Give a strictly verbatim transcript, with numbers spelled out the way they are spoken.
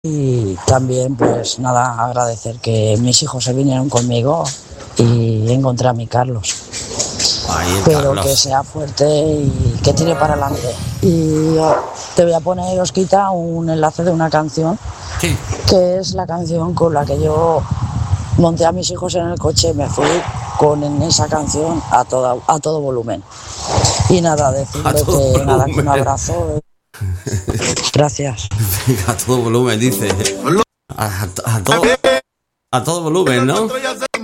Y también, pues nada, agradecer que mis hijos se vinieron conmigo y encontré a mi Carlos. Ay, el Pero Carlos. que sea fuerte y que tire para adelante. Y oh, te voy a poner, Osquita, un enlace de una canción, Sí. que es la canción con la que yo monté a mis hijos en el coche y me fui con en esa canción a, toda, a todo volumen. Y nada, decirle A todo que nada, que un volumen. abrazo. Gracias. A todo volumen, dice. A, a- a todo, a todo volumen, ¿no?